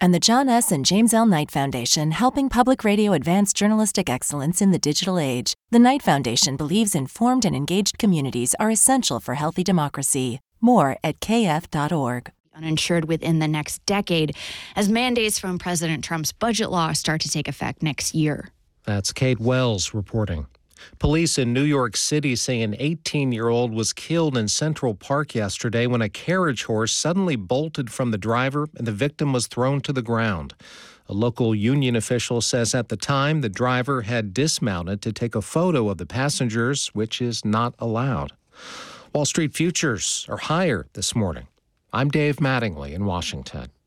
And the John S. and James L. Knight Foundation, helping public radio advance journalistic excellence in the digital age. The Knight Foundation believes informed and engaged communities are essential for healthy democracy. More at kf.org. Uninsured within the next decade as mandates from President Trump's budget law start to take effect next year. That's Kate Wells reporting. Police in New York City say an 18-year-old was killed in Central Park yesterday when a carriage horse suddenly bolted from the driver and the victim was thrown to the ground. A local union official says at the time the driver had dismounted to take a photo of the passengers, which is not allowed. Wall Street futures are higher this morning. I'm Dave Mattingly in Washington.